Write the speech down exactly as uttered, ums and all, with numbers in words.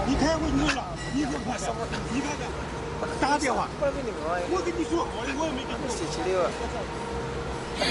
你开回去了，你给我看看，你看看，打电话，我跟你说，我我也没跟你说。